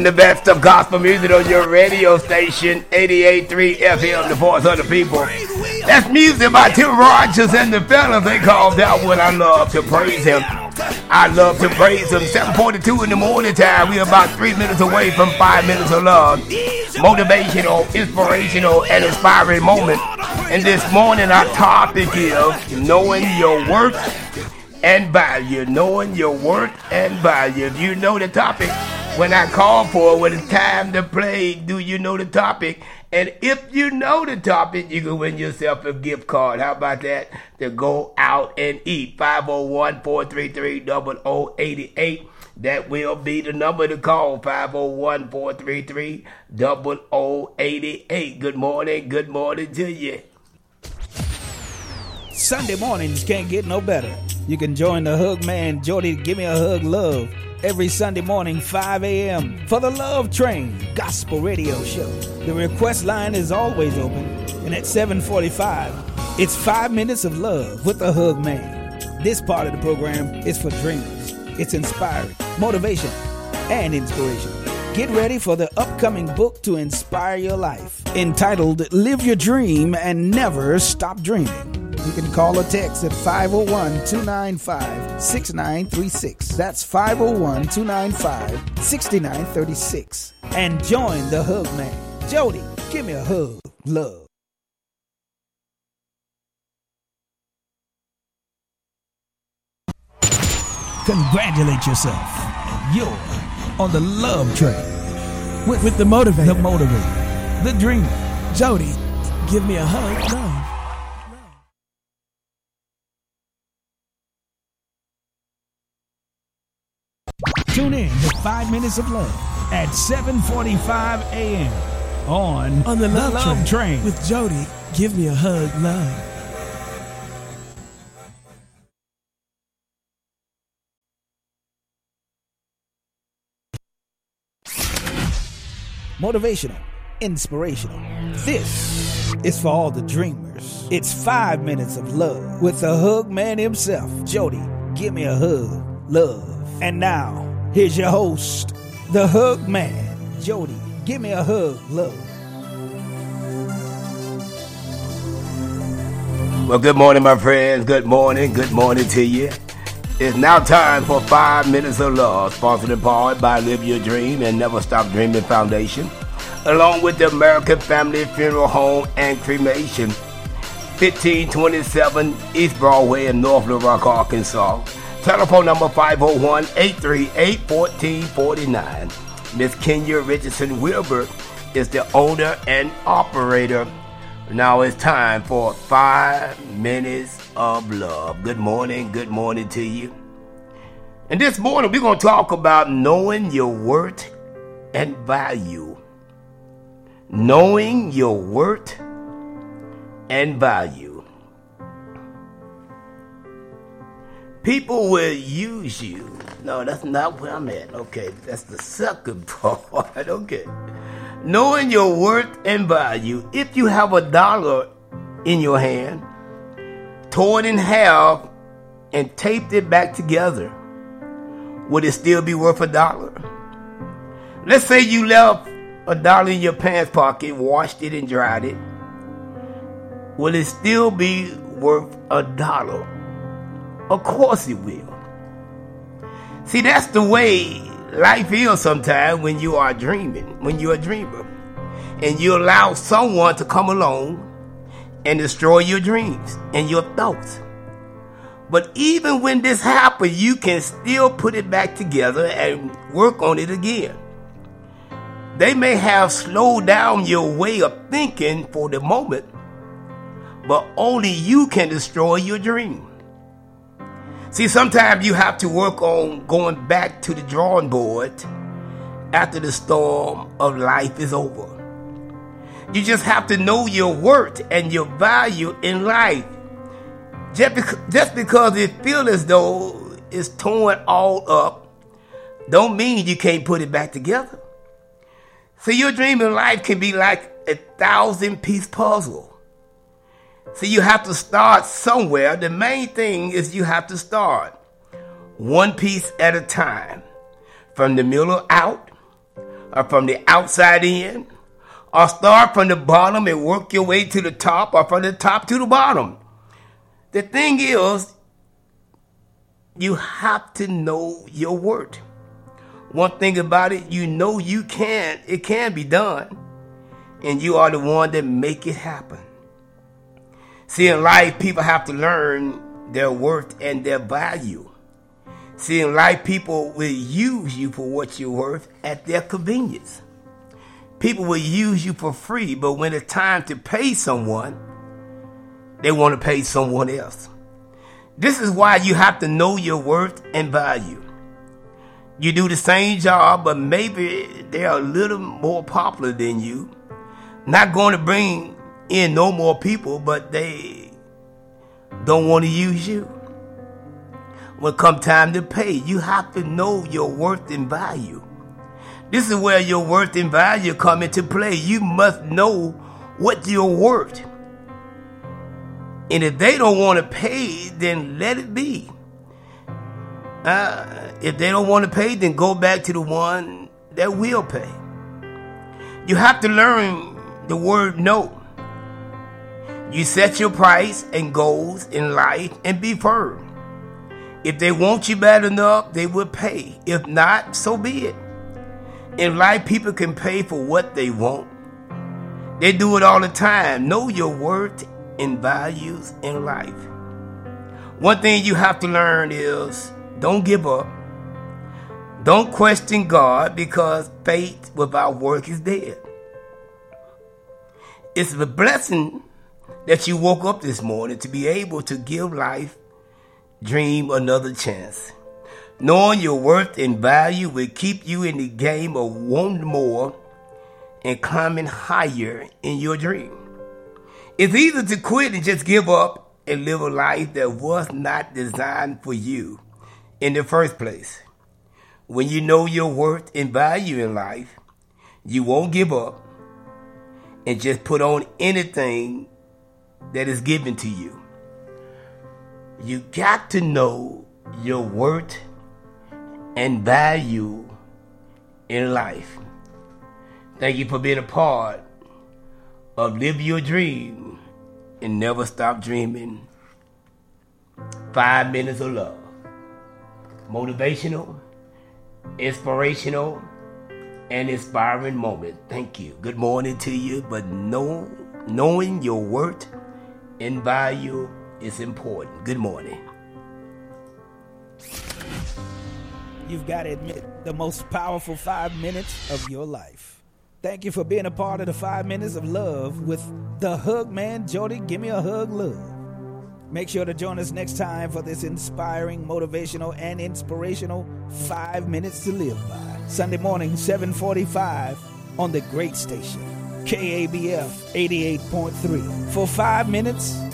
The best of gospel music on your radio station, 88.3 FM, the voice of the people. That's music by Tim Rogers and the fellas. They call that one I love to praise him. I love to praise him. 7:42 in the morning time. We're about 3 minutes away from 5 minutes of love. Motivational, inspirational, and inspiring moment. And this morning our topic is knowing your worth and value. Knowing your worth and value. If you know the topic, when I call for it, when it's time to play, do you know the topic? And if you know the topic, you can win yourself a gift card. How about that? To go out and eat. 501-433-0088. That will be the number to call. 501-433-0088. Good morning to you. Sunday mornings can't get no better. You can join the Hug Man, Jody, Give Me a Hug Love, every Sunday morning, 5 a.m. for the Love Train Gospel Radio Show. The request line is always open, and at 7:45, it's 5 minutes of love with the Hug Man. This part of the program is for dreamers. It's inspiring, motivation, and inspiration. Get ready for the upcoming book to inspire your life, entitled Live Your Dream and Never Stop Dreaming. You can call or text at 501-295-6936. That's 501-295-6936. And join the Hug Man. Jody, give me a hug. Love. Congratulate yourself. You're on the Love Train. With the motivator. The motivator. The dreamer. Jody, give me a hug. Love. Tune in to 5 Minutes of Love at 7:45 a.m. on the Love Train with Jody. Give me a hug, love. Motivational, inspirational. This is for all the dreamers. It's 5 Minutes of Love with the Hug Man himself, Jody. Give me a hug, love. And now, here's your host, the Hug Man, Jody. Give me a hug, love. Well, good morning, my friends. Good morning to you. It's now time for 5 Minutes of Love, sponsored and powered by Live Your Dream and Never Stop Dreaming Foundation, along with the American Family Funeral Home and Cremation, 1527 East Broadway in North Little Rock, Arkansas. Telephone number 501-838-1449. Miss Kenya Richardson Wilbur is the owner and operator. Now it's time for 5 Minutes of Love. Good morning to you. And this morning we're going to talk about knowing your worth and value. Knowing your worth and value. People will use you. No, that's not where I'm at. Okay, that's the second part. Okay. Knowing your worth and value. If you have $1 in your hand, tore it in half, and taped it back together, would it still be worth $1? Let's say you left $1 in your pants pocket, washed it and dried it. Will it still be worth $1? Of course it will. See, that's the way life is sometimes when you are dreaming, when you're a dreamer. And you allow someone to come along and destroy your dreams and your thoughts. But even when this happens, you can still put it back together and work on it again. They may have slowed down your way of thinking for the moment, but only you can destroy your dream. See, sometimes you have to work on going back to the drawing board after the storm of life is over. You just have to know your worth and your value in life. Just because it feels as though it's torn all up, don't mean you can't put it back together. See, your dream in life can be like a 1,000-piece puzzle. See, you have to start somewhere. The main thing is you have to start one piece at a time. From the middle out, or from the outside in, or start from the bottom and work your way to the top, or from the top to the bottom. The thing is, you have to know your worth. One thing about it, you know it can be done, and you are the one that make it happen. See, in life, people have to learn their worth and their value. See, in life, people will use you for what you're worth at their convenience. People will use you for free, but when it's time to pay someone, they want to pay someone else. This is why you have to know your worth and value. You do the same job, but maybe they're a little more popular than you. Not going to bring in no more people, but they don't want to use you. When come time to pay, you have to know your worth and value. This is where your worth and value come into play. You must know what you're worth. And if they don't want to pay, then let it be. If they don't want to pay, then go back to the one that will pay. You have to learn the word no. You set your price and goals in life and be firm. If they want you bad enough, they will pay. If not, so be it. In life, people can pay for what they want. They do it all the time. Know your worth and values in life. One thing you have to learn is don't give up. Don't question God, because faith without work is dead. It's a blessing that you woke up this morning to be able to give life, dream another chance. Knowing your worth and value will keep you in the game of wanting more and climbing higher in your dream. It's easy to quit and just give up and live a life that was not designed for you in the first place. When you know your worth and value in life, you won't give up and just put on anything that is given to you. You got to know your worth and value in life. Thank you for being a part of Live Your Dream and Never Stop Dreaming. 5 minutes of love. Motivational, inspirational, and inspiring moment. Thank you. Good morning to you. But knowing your worth and value is important. Good morning. You've got to admit, the most powerful 5 minutes of your life. Thank you for being a part of the 5 minutes of love with the Hug Man, Jody. Give me a hug, love. Make sure to join us next time for this inspiring, motivational, and inspirational 5 minutes to live by. Sunday morning, 7:45 on the great station, KABF 88.3. For 5 minutes